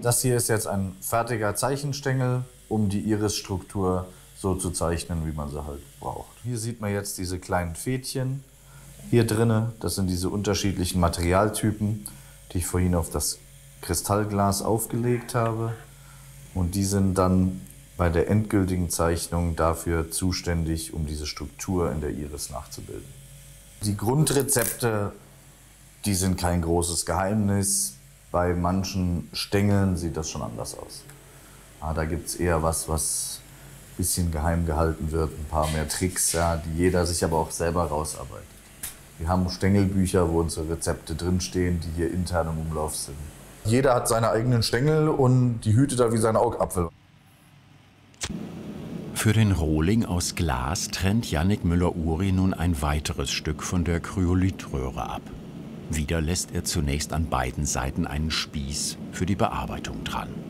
Das hier ist jetzt ein fertiger Zeichenstängel, um die Irisstruktur so zu zeichnen, wie man sie halt braucht. Hier sieht man jetzt diese kleinen Fädchen hier drinne. Das sind diese unterschiedlichen Materialtypen, die ich vorhin auf das Kristallglas aufgelegt habe. Und die sind dann bei der endgültigen Zeichnung dafür zuständig, um diese Struktur in der Iris nachzubilden. Die Grundrezepte, die sind kein großes Geheimnis. Bei manchen Stängeln sieht das schon anders aus. Da gibt es eher was ein bisschen geheim gehalten wird, ein paar mehr Tricks, ja, die jeder sich aber auch selber rausarbeitet. Wir haben Stängelbücher, wo unsere Rezepte drinstehen, die hier intern im Umlauf sind. Jeder hat seine eigenen Stängel und die hütet er wie sein Augapfel. Für den Rohling aus Glas trennt Jannik Müller-Uri nun ein weiteres Stück von der Kryolitröhre ab. Wieder lässt er zunächst an beiden Seiten einen Spieß für die Bearbeitung dran.